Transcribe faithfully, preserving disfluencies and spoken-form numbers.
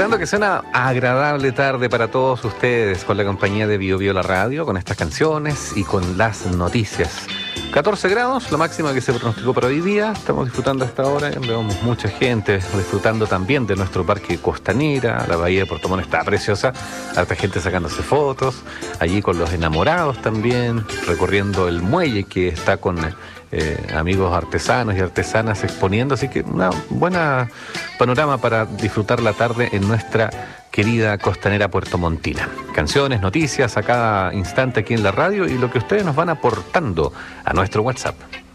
Esperando que sea una agradable tarde para todos ustedes con la compañía de Bio Bio La Radio, con estas canciones y con las noticias. catorce grados, la máxima que se pronosticó para hoy día. Estamos disfrutando a esta hora, vemos mucha gente disfrutando también de nuestro parque Costanera. La bahía de Puerto Montt está preciosa, harta gente sacándose fotos, allí con los enamorados también, recorriendo el muelle que está con eh, amigos artesanos y artesanas exponiendo, así que una buena panorama para disfrutar la tarde en nuestra querida costanera puertomontina. Canciones, noticias a cada instante aquí en la radio y lo que ustedes nos van aportando a nuestro WhatsApp.